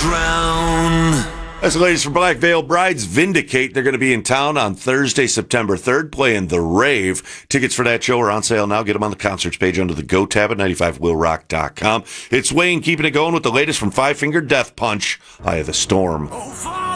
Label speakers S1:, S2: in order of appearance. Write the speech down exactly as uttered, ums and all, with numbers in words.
S1: drown.
S2: That's the latest from Black Veil Brides. Vindicate. They're going to be in town on Thursday, September third, playing The Rave. Tickets for that show are on sale now. Get them on the concerts page under the Go tab at ninety-five will rock dot com. It's Wayne keeping it going with the latest from Five Finger Death Punch. Eye of the Storm.
S1: Oh,